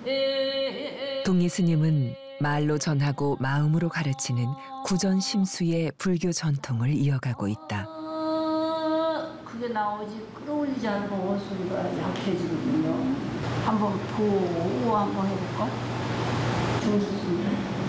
동리 스님은 말로 전하고 마음으로 가르치는 구전심수의 불교 전통을 이어가고 있다. 그게 나오지 끌어올리지 않고 원소리가 약해지거든요. 한번 보고 한번 해볼까? 중수님.